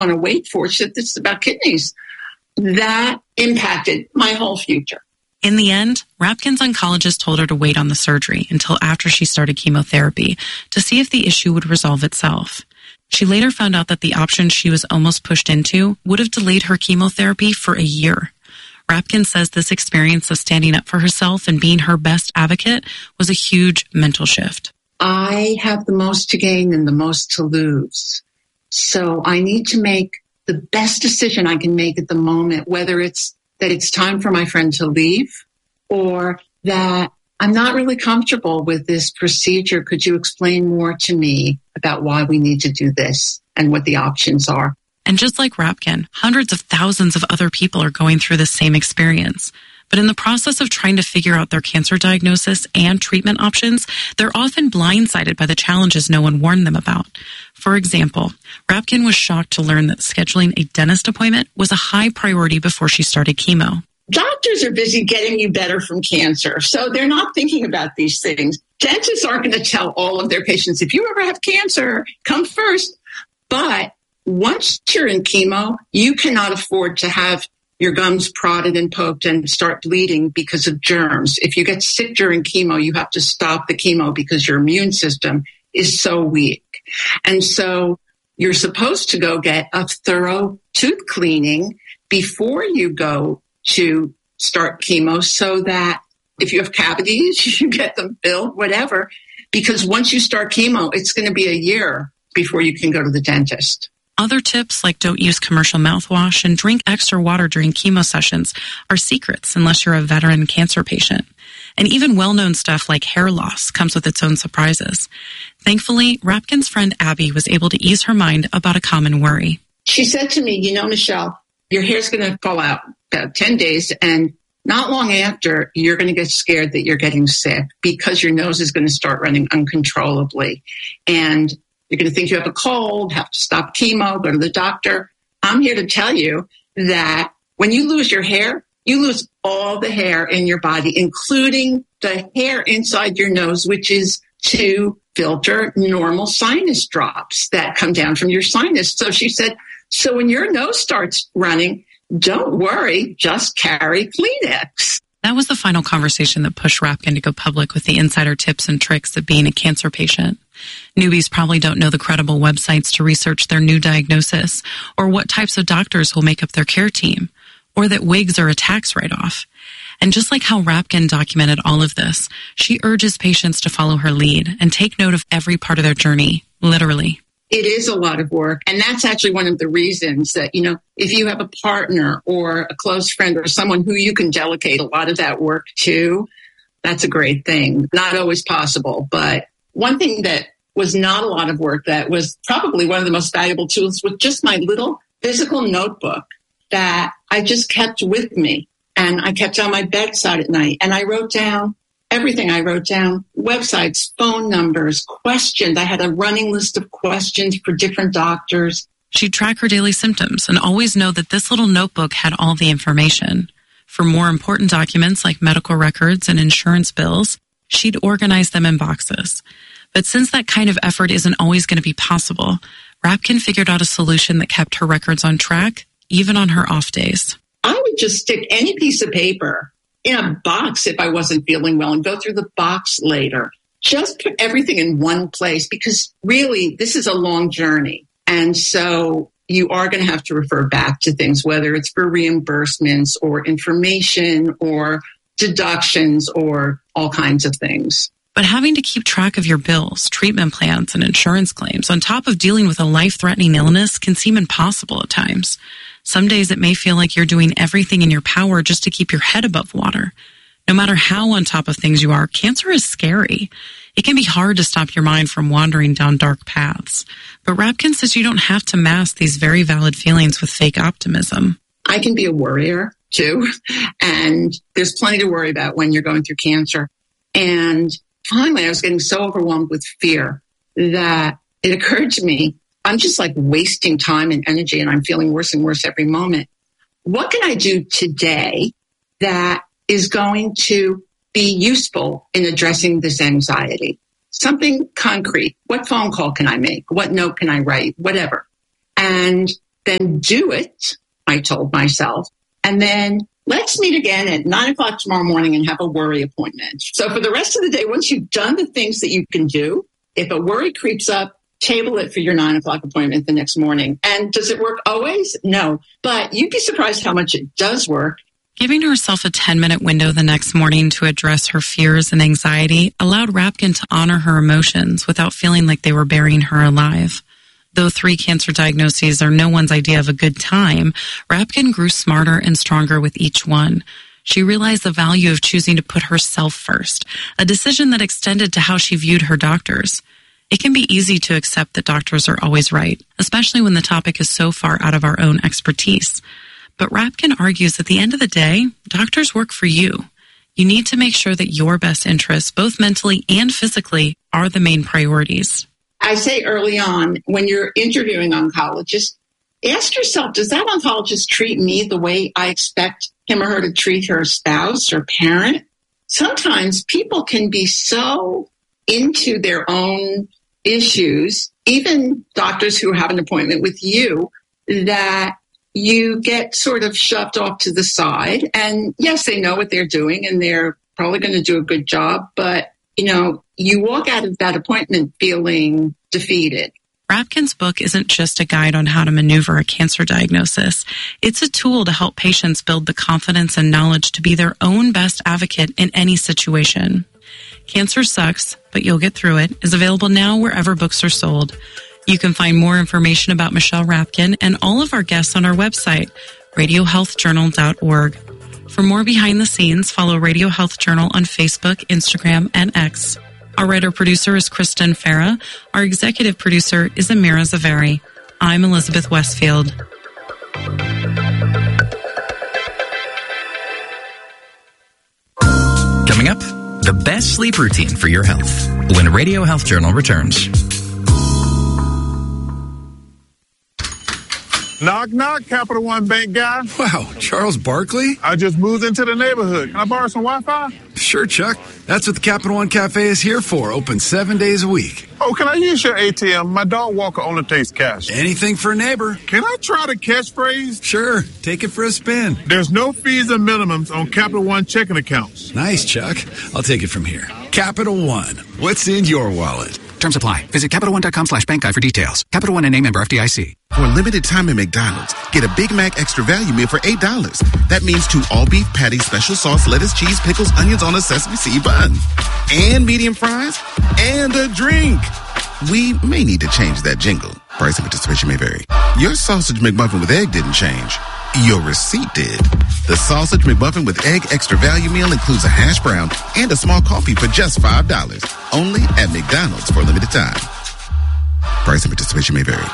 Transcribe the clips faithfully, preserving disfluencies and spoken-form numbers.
to wait for. She said, this is about kidneys. That impacted my whole future. In the end, Rapkin's oncologist told her to wait on the surgery until after she started chemotherapy to see if the issue would resolve itself. She later found out that the option she was almost pushed into would have delayed her chemotherapy for a year. Rapkin says this experience of standing up for herself and being her best advocate was a huge mental shift. I have the most to gain and the most to lose. So I need to make the best decision I can make at the moment, whether it's that it's time for my friend to leave or that I'm not really comfortable with this procedure. Could you explain more to me about why we need to do this and what the options are? And just like Rapkin, hundreds of thousands of other people are going through the same experience. But in the process of trying to figure out their cancer diagnosis and treatment options, they're often blindsided by the challenges no one warned them about. For example, Rapkin was shocked to learn that scheduling a dentist appointment was a high priority before she started chemo. Doctors are busy getting you better from cancer, so they're not thinking about these things. Dentists aren't going to tell all of their patients, if you ever have cancer, come first. But once you're in chemo, you cannot afford to have your gums prodded and poked and start bleeding because of germs. If you get sick during chemo, you have to stop the chemo because your immune system is so weak. And so you're supposed to go get a thorough tooth cleaning before you go to start chemo so that if you have cavities, you get them filled, whatever. Because once you start chemo, it's going to be a year before you can go to the dentist. Other tips like don't use commercial mouthwash and drink extra water during chemo sessions are secrets unless you're a veteran cancer patient. And even well-known stuff like hair loss comes with its own surprises. Thankfully, Rapkin's friend Abby was able to ease her mind about a common worry. She said to me, you know, Michelle, your hair's going to fall out about ten days, and not long after, you're going to get scared that you're getting sick because your nose is going to start running uncontrollably. And you're going to think you have a cold, have to stop chemo, go to the doctor. I'm here to tell you that when you lose your hair, you lose all the hair in your body, including the hair inside your nose, which is to filter normal sinus drops that come down from your sinus. So she said, so when your nose starts running, don't worry, just carry Kleenex. That was the final conversation that pushed Rapkin to go public with the insider tips and tricks of being a cancer patient. Newbies probably don't know the credible websites to research their new diagnosis, or what types of doctors will make up their care team, or that wigs are a tax write-off. And just like how Rapkin documented all of this, she urges patients to follow her lead and take note of every part of their journey, literally. It is a lot of work. And that's actually one of the reasons that, you know, if you have a partner or a close friend or someone who you can delegate a lot of that work to, that's a great thing. Not always possible. But one thing that was not a lot of work that was probably one of the most valuable tools was just my little physical notebook that I just kept with me. And I kept on my bedside at night. And I wrote down everything. I wrote down websites, phone numbers, questions. I had a running list of questions for different doctors. She'd track her daily symptoms and always know that this little notebook had all the information. For more important documents like medical records and insurance bills, she'd organize them in boxes. But since that kind of effort isn't always going to be possible, Rapkin figured out a solution that kept her records on track, even on her off days. I would just stick any piece of paper in a box if I wasn't feeling well and go through the box later. Just put everything in one place because really this is a long journey. And so you are going to have to refer back to things, whether it's for reimbursements or information or deductions or all kinds of things. But having to keep track of your bills, treatment plans, and insurance claims on top of dealing with a life-threatening illness can seem impossible at times. Some days it may feel like you're doing everything in your power just to keep your head above water. No matter how on top of things you are, cancer is scary. It can be hard to stop your mind from wandering down dark paths. But Rapkin says you don't have to mask these very valid feelings with fake optimism. I can be a worrier, too. And there's plenty to worry about when you're going through cancer. And finally, I was getting so overwhelmed with fear that it occurred to me, I'm just like wasting time and energy and I'm feeling worse and worse every moment. What can I do today that is going to be useful in addressing this anxiety? Something concrete. What phone call can I make? What note can I write? Whatever. And then do it, I told myself. And then let's meet again at nine o'clock tomorrow morning and have a worry appointment. So for the rest of the day, once you've done the things that you can do, if a worry creeps up, table it for your nine o'clock appointment the next morning. And does it work always? No. But you'd be surprised how much it does work. Giving herself a ten-minute window the next morning to address her fears and anxiety allowed Rapkin to honor her emotions without feeling like they were burying her alive. Though three cancer diagnoses are no one's idea of a good time, Rapkin grew smarter and stronger with each one. She realized the value of choosing to put herself first, a decision that extended to how she viewed her doctors. It can be easy to accept that doctors are always right, especially when the topic is so far out of our own expertise. But Rapkin argues at the end of the day, doctors work for you. You need to make sure that your best interests, both mentally and physically, are the main priorities. I say early on, when you're interviewing oncologists, ask yourself, does that oncologist treat me the way I expect him or her to treat her spouse or parent? Sometimes people can be so into their own issues, even doctors who have an appointment with you, that you get sort of shoved off to the side. And yes, they know what they're doing and they're probably going to do a good job. But, you know, you walk out of that appointment feeling defeated. Rapkin's book isn't just a guide on how to maneuver a cancer diagnosis. It's a tool to help patients build the confidence and knowledge to be their own best advocate in any situation. Cancer Sucks, But You'll Get Through It is available now wherever books are sold. You can find more information about Michelle Rapkin and all of our guests on our website, radio health journal dot org. For more behind the scenes, follow Radio Health Journal on Facebook, Instagram, and X. Our writer-producer is Kristen Farah. Our executive producer is Amira Zaveri. I'm Elizabeth Westfield. Coming up, the best sleep routine for your health when Radio Health Journal returns. Knock, knock, Capital One Bank guy. Wow, Charles Barkley? I just moved into the neighborhood. Can I borrow some Wi-Fi? Sure, Chuck. That's what the Capital One Cafe is here for, open seven days a week. Oh, can I use your A T M? My dog walker only takes cash. Anything for a neighbor. Can I try the catchphrase? Sure, take it for a spin. There's no fees and minimums on Capital One checking accounts. Nice, Chuck. I'll take it from here. Capital One, what's in your wallet? Terms apply. Visit Capital One dot com slash bank guide for details. Capital One and a member F D I C. For a limited time at McDonald's, get a Big Mac Extra Value Meal for eight dollars. That means two all-beef patties, special sauce, lettuce, cheese, pickles, onions on a sesame seed bun. And medium fries. And a drink. We may need to change that jingle. Price and participation may vary. Your sausage McMuffin with egg didn't change. Your receipt did. The Sausage McMuffin with Egg Extra Value Meal includes a hash brown and a small coffee for just five dollars. Only at McDonald's for a limited time. Price and participation may vary.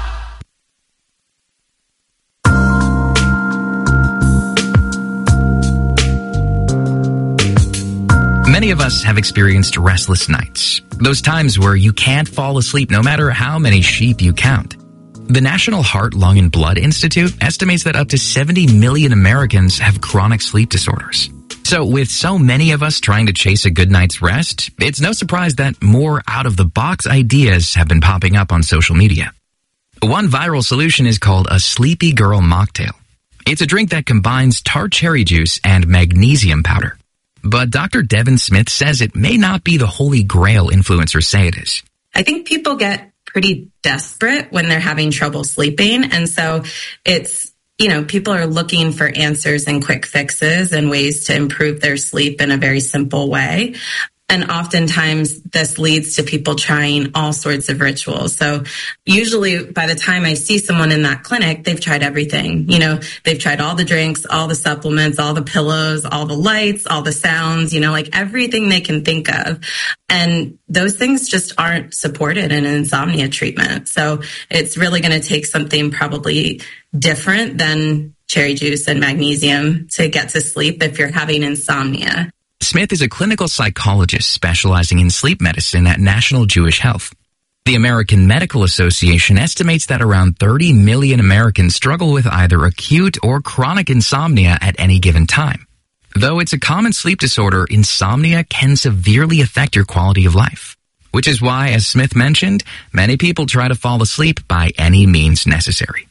Many of us have experienced restless nights. Those times where you can't fall asleep no matter how many sheep you count. The National Heart, Lung, and Blood Institute estimates that up to seventy million Americans have chronic sleep disorders. So with so many of us trying to chase a good night's rest, it's no surprise that more out-of-the-box ideas have been popping up on social media. One viral solution is called a Sleepy Girl Mocktail. It's a drink that combines tart cherry juice and magnesium powder. But Doctor Devin Smith says it may not be the holy grail influencers say it is. I think people get pretty desperate when they're having trouble sleeping. And so it's, you know, people are looking for answers and quick fixes and ways to improve their sleep in a very simple way. And oftentimes this leads to people trying all sorts of rituals. So usually by the time I see someone in that clinic, they've tried everything. You know, they've tried all the drinks, all the supplements, all the pillows, all the lights, all the sounds, you know, like everything they can think of. And those things just aren't supported in an insomnia treatment. So it's really going to take something probably different than cherry juice and magnesium to get to sleep if you're having insomnia. Smith is a clinical psychologist specializing in sleep medicine at National Jewish Health. The American Medical Association estimates that around thirty million Americans struggle with either acute or chronic insomnia at any given time. Though it's a common sleep disorder, insomnia can severely affect your quality of life, which is why, as Smith mentioned, many people try to fall asleep by any means necessary.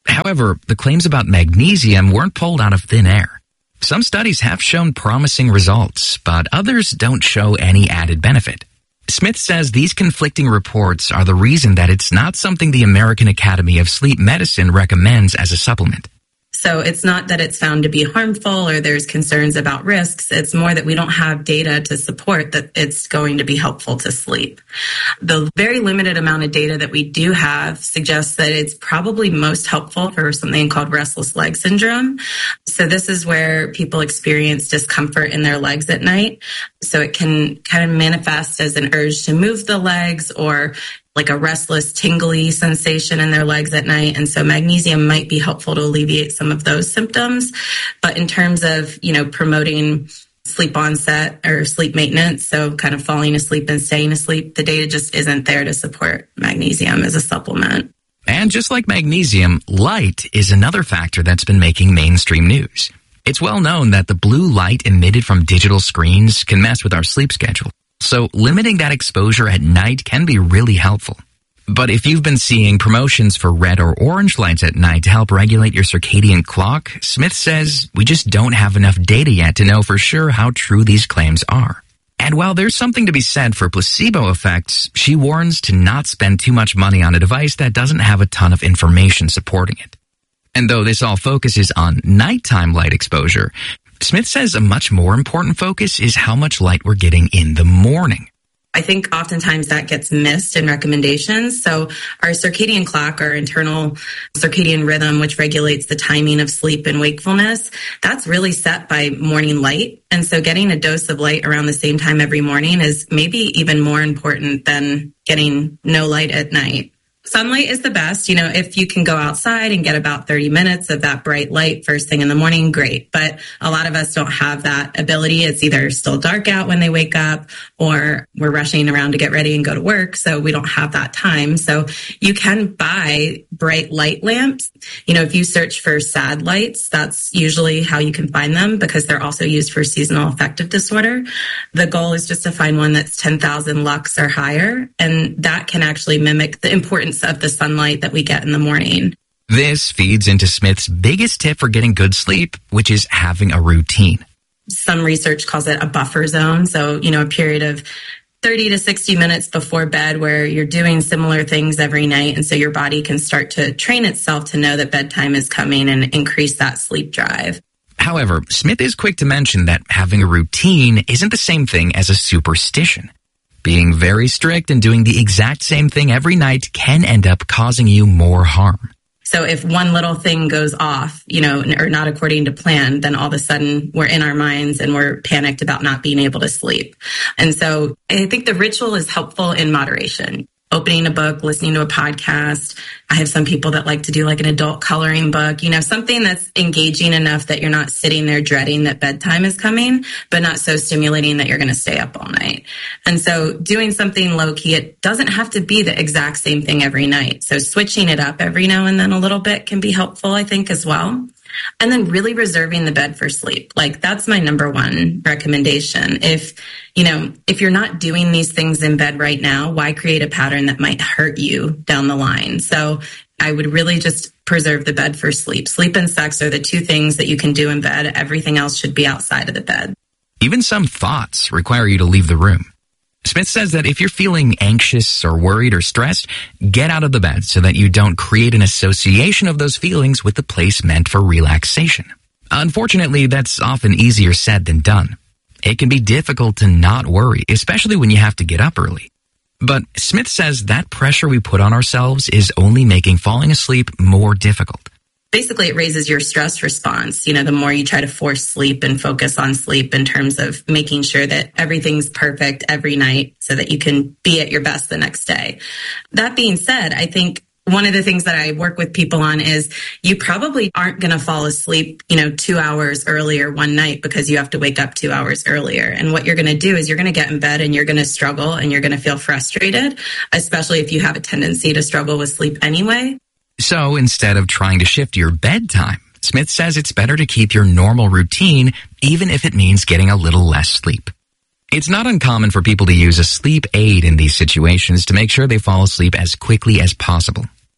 However, the claims about magnesium weren't pulled out of thin air. Some studies have shown promising results, but others don't show any added benefit. Smith says these conflicting reports are the reason that it's not something the American Academy of Sleep Medicine recommends as a supplement. So it's not that it's found to be harmful or there's concerns about risks. It's more that we don't have data to support that it's going to be helpful to sleep. The very limited amount of data that we do have suggests that it's probably most helpful for something called restless leg syndrome. So this is where people experience discomfort in their legs at night. So it can kind of manifest as an urge to move the legs or like a restless, tingly sensation in their legs at night. And so magnesium might be helpful to alleviate some of those symptoms. But in terms of, you know, promoting sleep onset or sleep maintenance, so kind of falling asleep and staying asleep, the data just isn't there to support magnesium as a supplement. And just like magnesium, light is another factor that's been making mainstream news. It's well known that the blue light emitted from digital screens can mess with our sleep schedule. So limiting that exposure at night can be really helpful. But if you've been seeing promotions for red or orange lights at night to help regulate your circadian clock, Smith says we just don't have enough data yet to know for sure how true these claims are. And while there's something to be said for placebo effects, she warns to not spend too much money on a device that doesn't have a ton of information supporting it. And though this all focuses on nighttime light exposure, Smith says a much more important focus is how much light we're getting in the morning. I think oftentimes that gets missed in recommendations. So our circadian clock, our internal circadian rhythm, which regulates the timing of sleep and wakefulness, that's really set by morning light. And so getting a dose of light around the same time every morning is maybe even more important than getting no light at night. Sunlight is the best. You know, if you can go outside and get about thirty minutes of that bright light first thing in the morning, great. But a lot of us don't have that ability. It's either still dark out when they wake up or we're rushing around to get ready and go to work. So we don't have that time. So you can buy bright light lamps. You know, if you search for S A D lights, that's usually how you can find them because they're also used for seasonal affective disorder. The goal is just to find one that's ten thousand lux or higher. And that can actually mimic the importance of the sunlight that we get in the morning. This feeds into Smith's biggest tip for getting good sleep, which is having a routine. Some research calls it a buffer zone. So, you know, a period of thirty to sixty minutes before bed where you're doing similar things every night. And so your body can start to train itself to know that bedtime is coming and increase that sleep drive. However, Smith is quick to mention that having a routine isn't the same thing as a superstition. Being very strict and doing the exact same thing every night can end up causing you more harm. So if one little thing goes off, you know, or not according to plan, then all of a sudden we're in our minds and we're panicked about not being able to sleep. And so I think the ritual is helpful in moderation. Opening a book, listening to a podcast. I have some people that like to do like an adult coloring book, you know, something that's engaging enough that you're not sitting there dreading that bedtime is coming, but not so stimulating that you're going to stay up all night. And so doing something low key, it doesn't have to be the exact same thing every night. So switching it up every now and then a little bit can be helpful, I think, as well. And then really reserving the bed for sleep. Like that's my number one recommendation. If, you know, if you're not doing these things in bed right now, why create a pattern that might hurt you down the line? So I would really just preserve the bed for sleep. Sleep and sex are the two things that you can do in bed. Everything else should be outside of the bed. Even some thoughts require you to leave the room. Smith says that if you're feeling anxious or worried or stressed, get out of the bed so that you don't create an association of those feelings with the place meant for relaxation. Unfortunately, that's often easier said than done. It can be difficult to not worry, especially when you have to get up early. But Smith says that pressure we put on ourselves is only making falling asleep more difficult. Basically, it raises your stress response. You know, the more you try to force sleep and focus on sleep in terms of making sure that everything's perfect every night so that you can be at your best the next day. That being said, I think one of the things that I work with people on is you probably aren't going to fall asleep, you know, two hours earlier one night because you have to wake up two hours earlier. And what you're going to do is you're going to get in bed and you're going to struggle and you're going to feel frustrated, especially if you have a tendency to struggle with sleep anyway. So instead of trying to shift your bedtime, Smith says it's better to keep your normal routine, even if it means getting a little less sleep. It's not uncommon for people to use a sleep aid in these situations to make sure they fall asleep as quickly as possible.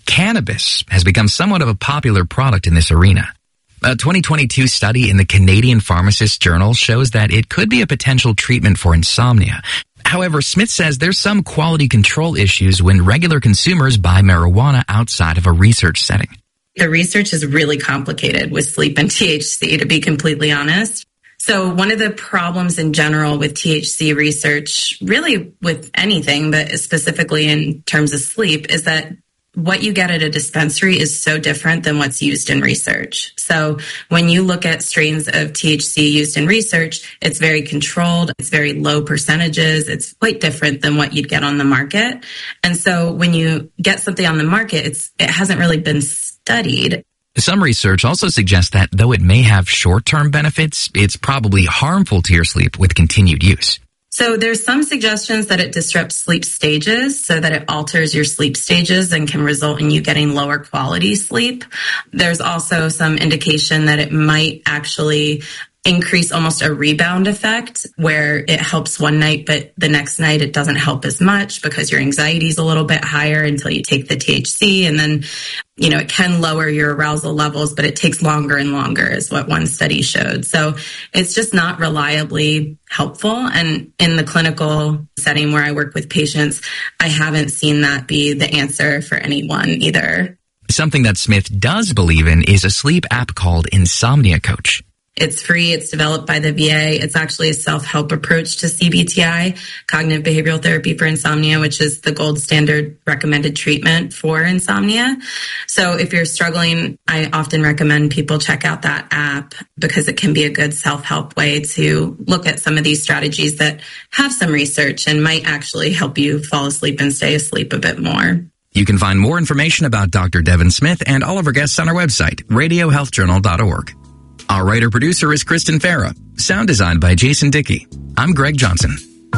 Cannabis has become somewhat of a popular product in this arena. A twenty twenty-two study in the Canadian Pharmacist Journal shows that it could be a potential treatment for insomnia. However, Smith says there's some quality control issues when regular consumers buy marijuana outside of a research setting. The research is really complicated with sleep and T H C, to be completely honest. So one of the problems in general with T H C research, really with anything, but specifically in terms of sleep, is that what you get at a dispensary is so different than what's used in research. So when you look at strains of T H C used in research, it's very controlled, it's very low percentages, it's quite different than what you'd get on the market. And so when you get something on the market, it's it hasn't really been studied. Some research also suggests that though it may have short-term benefits, it's probably harmful to your sleep with continued use. So there's some suggestions that it disrupts sleep stages so that it alters your sleep stages and can result in you getting lower quality sleep. There's also some indication that it might actually increase almost a rebound effect where it helps one night, but the next night it doesn't help as much because your anxiety is a little bit higher until you take the T H C. And then, you know, it can lower your arousal levels, but it takes longer and longer is what one study showed. So it's just not reliably helpful. And in the clinical setting where I work with patients, I haven't seen that be the answer for anyone either. Something that Smith does believe in is a sleep app called Insomnia Coach. It's free. It's developed by the V A. It's actually a self-help approach to C B T I, cognitive behavioral therapy for insomnia, which is the gold standard recommended treatment for insomnia. So if you're struggling, I often recommend people check out that app because it can be a good self-help way to look at some of these strategies that have some research and might actually help you fall asleep and stay asleep a bit more. You can find more information about Doctor Devin Smith and all of our guests on our website, radio health journal dot org. Our writer-producer is Kristen Farah. Sound designed by Jason Dickey. I'm Greg Johnson.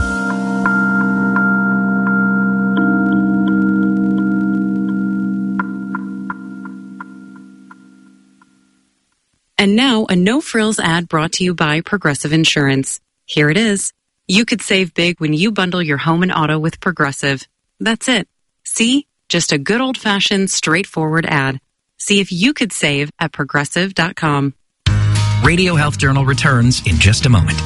And now, a no-frills ad brought to you by Progressive Insurance. Here it is. You could save big when you bundle your home and auto with Progressive. That's it. See? Just a good old-fashioned, straightforward ad. See if you could save at progressive dot com. Radio Health Journal returns in just a moment.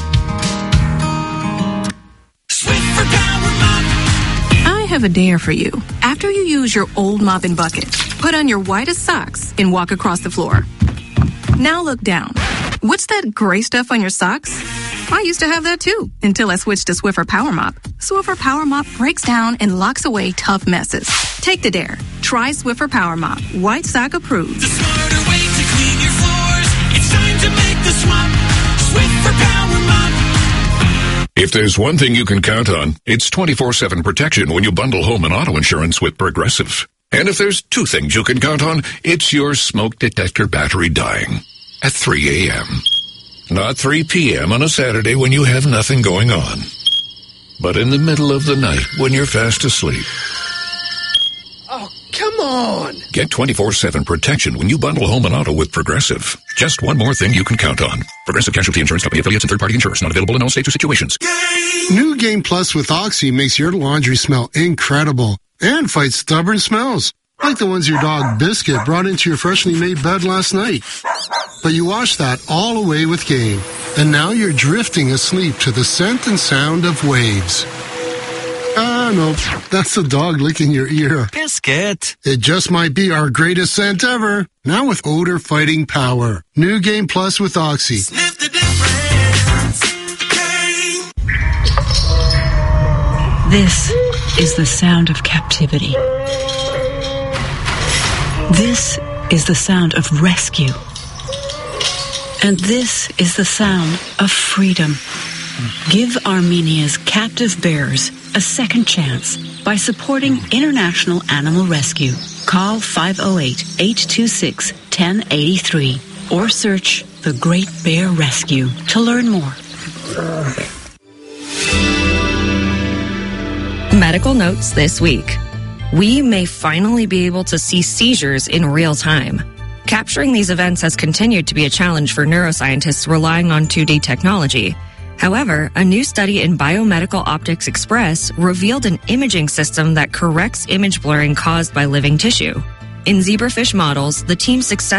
I have a dare for you. After you use your old mop and bucket, put on your whitest socks and walk across the floor. Now look down. What's that gray stuff on your socks? I used to have that too, until I switched to Swiffer Power Mop. Swiffer Power Mop breaks down and locks away tough messes. Take the dare. Try Swiffer Power Mop. White sock approved. The smarter way to clean your floors. It's time to make the swap. Swiffer Power Mop. If there's one thing you can count on, it's twenty-four seven protection when you bundle home and auto insurance with Progressive. And if there's two things you can count on, it's your smoke detector battery dying at three a.m. Not three p.m. on a Saturday when you have nothing going on, but in the middle of the night when you're fast asleep. Oh, come on! Get twenty-four seven protection when you bundle home and auto with Progressive. Just one more thing you can count on. Progressive Casualty Insurance Company, affiliates, and third-party insurers. Not available in all states or situations. New Game Plus with Oxy makes your laundry smell incredible and fights stubborn smells, like the ones your dog Biscuit brought into your freshly made bed last night. But you washed that all away with Game, and now you're drifting asleep to the scent and sound of waves. Ah, no, that's the dog licking your ear. Biscuit. It just might be our greatest scent ever. Now with odor-fighting power. New Game Plus with Oxy. Sniff the difference. Game. This is the sound of captivity. This is the sound of rescue. And this is the sound of freedom. Give Armenia's captive bears a second chance by supporting International Animal Rescue. Call five oh eight, eight two six, one oh eight three or search The Great Bear Rescue to learn more. Medical notes this week. We may finally be able to see seizures in real time. Capturing these events has continued to be a challenge for neuroscientists relying on two D technology. However, a new study in Biomedical Optics Express revealed an imaging system that corrects image blurring caused by living tissue. In zebrafish models, the team successfully